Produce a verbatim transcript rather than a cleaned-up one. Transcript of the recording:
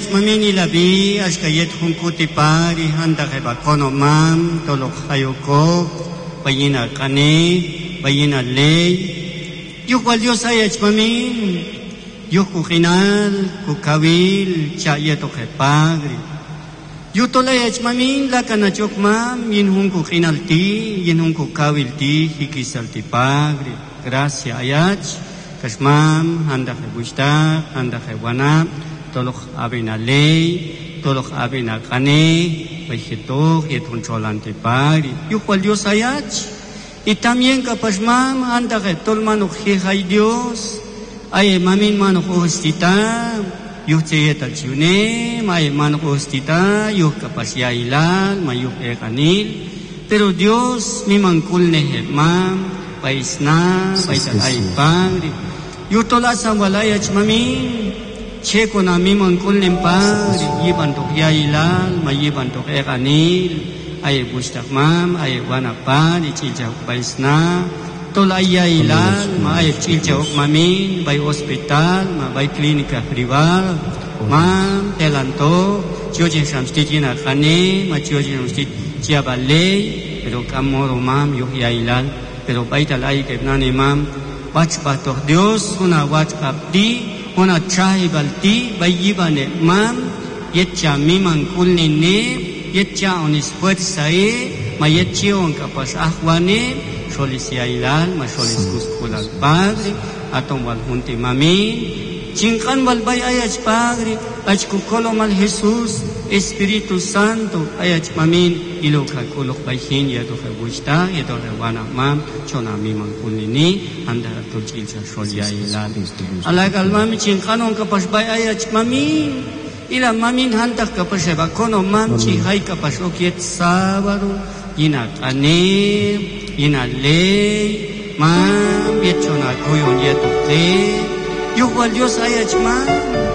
mamini labi ashkayet hunkuti pari handa keba kono mam tolok hayoko bayina kane bayina ley yukwal Dios ayach mamin yuku kinal kukawil chayeto ke pagri yutolayach mamin lakana chok mam yin hunku kinal ti yin hunku kawil ti hikisal ti pagri gracia ayach kashmam handa ke bushta handa ke wana tolok abina ley tolok abina kane bayito yetun cholante pagri yukwal Dios ayach y también kapashmam handa ke tolmano hay Dios ay mamin mano hostita yuh cheyeta chiune may mano hostita yuh kapasya ilal mayuh ekanil pero Dios mi mangkul nehet mam paisna paisal ay pagri yuh tola samwalay ach mamin cheko na mi mangkul nem pagri yiban tok ya ilal mayiban tok ekanil ay bustak mam ay wana pan ichilja paisna tolaya ilal ma ay chilja ok mamin bay hospital ma bay klinika privada mam telanto chioje samstitina kane ma chioje samstit chiabaley pero kamoro mam yo ya ilal pero baital ay kebnane mam wachpato Dios una wachpapti una chahibalti bayibane mam yetcha mi mangkulni ne yetcha onis fuerzae ma yetchion kapas ahwane solisia ilal ma solis kuskulal padre atom wal hunti mamin chinkan wal bay ayach padre ach kukolo mal Jesus Espiritu Santo ayach mamin ilo kakulok bay hin yato kabushta yato rewana mam chona mi mangkulini anda to chilsa solia ilal alagal mami chinkanon kapas bay ayach mamin ila mamin hantak kapaseba kono mamchi hay kapasok yet sabado ina kane ina ley mam yechona koyon yeto te yukwal Dios ayach mam